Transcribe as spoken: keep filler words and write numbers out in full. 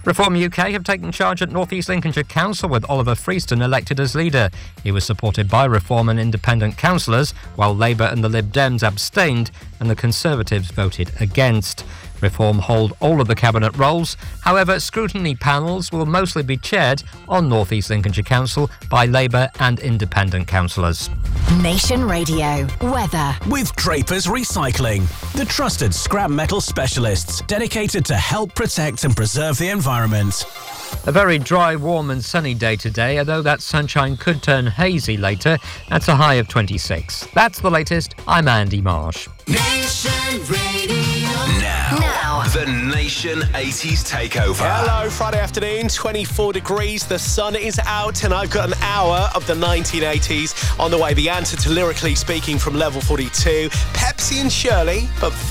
Reform U K have taken charge at North East Lincolnshire Council with Oliver Freeston elected as leader. He was supported by Reform and independent councillors, while Labour and the Lib Dems abstained and the Conservatives voted against. Reform hold all of the cabinet roles. However, scrutiny panels will mostly be chaired on North East Lincolnshire Council by Labour and independent councillors. Nation Radio weather with Drapers Recycling, the trusted scrap metal specialists dedicated to help protect and preserve the environment. A very dry, warm and sunny day today, although that sunshine could turn hazy later. That's a high of twenty-six. That's the latest. I'm Andy Marsh. Nation Radio. Now, Now. the Nation eighties Takeover. Hello, Friday afternoon, twenty-four degrees, the sun is out, and I've got an hour of the nineteen eighties on the way. The answer to Lyrically Speaking from Level forty-two, Pepsi and Shirley, but